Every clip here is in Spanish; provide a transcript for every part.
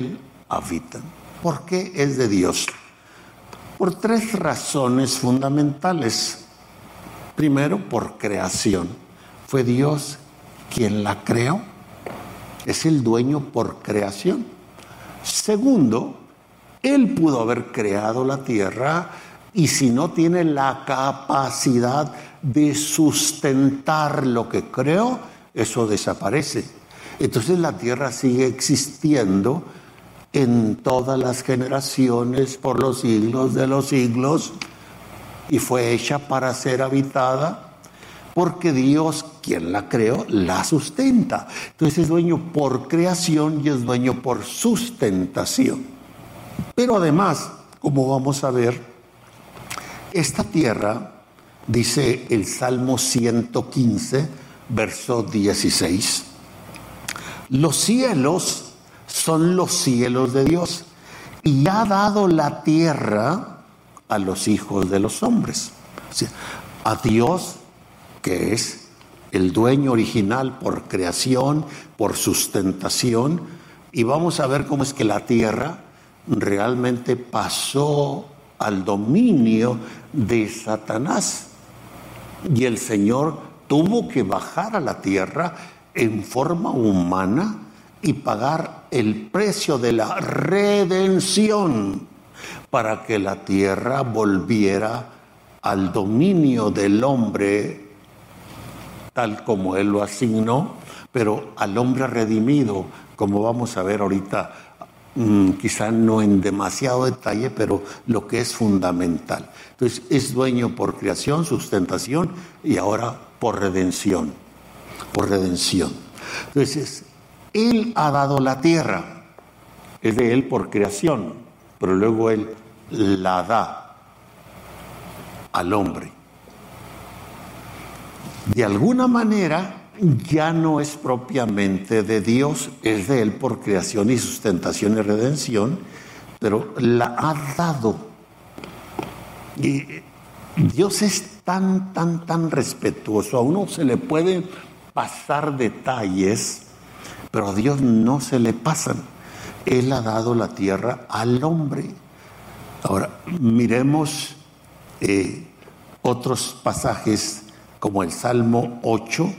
habitan. ¿Por qué es de Dios? Por tres razones fundamentales. Primero, por creación. Fue Dios quien la creó. Es el dueño por creación. Segundo, Él pudo haber creado la tierra y si no tiene la capacidad de sustentar lo que creó, eso desaparece. Entonces la tierra sigue existiendo en todas las generaciones, por los siglos de los siglos, y fue hecha para ser habitada, porque Dios, quien la creó, la sustenta. Entonces es dueño por creación y es dueño por sustentación. Pero además, como vamos a ver, esta tierra, dice el Salmo 115, verso 16, los cielos son los cielos de Dios y ha dado la tierra a los hijos de los hombres. O sea, a Dios, que es el dueño original por creación, por sustentación, y vamos a ver cómo es que la tierra realmente pasó al dominio de Satanás. Y el Señor tuvo que bajar a la tierra en forma humana y pagar el precio de la redención para que la tierra volviera al dominio del hombre tal como Él lo asignó, pero al hombre redimido, como vamos a ver ahorita, quizá no en demasiado detalle, pero lo que es fundamental. Entonces es dueño por creación, sustentación y ahora por redención. Por redención. Entonces, Él ha dado la tierra, es de Él por creación, pero luego Él la da al hombre. De alguna manera ya no es propiamente de Dios, es de Él por creación y sustentación y redención, pero la ha dado. Y Dios es tan respetuoso, a uno se le puede pasar detalles, pero a Dios no se le pasan. Él ha dado la tierra al hombre. Ahora, miremos otros pasajes como el Salmo 8,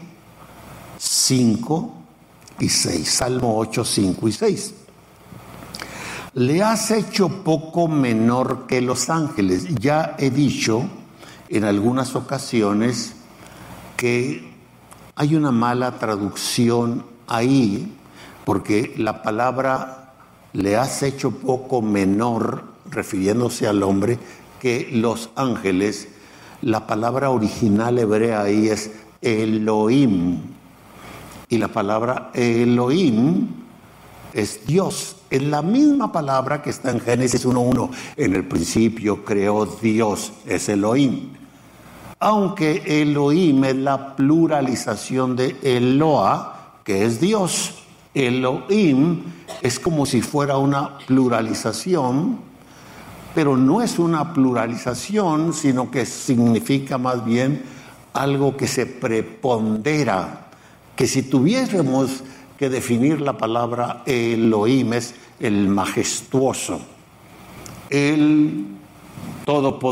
5 y 6. Salmo 8, 5 y 6. Le has hecho poco menor que los ángeles. Ya he dicho en algunas ocasiones que hay una mala traducción ahí, porque la palabra le has hecho poco menor, refiriéndose al hombre, que los ángeles. La palabra original hebrea ahí es Elohim. Y la palabra Elohim es Dios. Es la misma palabra que está en Génesis 1:1. En el principio creó Dios, es Elohim. Aunque Elohim es la pluralización de Eloa, que es Dios. Elohim es como si fuera una pluralización, pero no es una pluralización, sino que significa más bien algo que se prepondera. Que si tuviésemos que definir la palabra Elohim, es el majestuoso, el todopoderoso.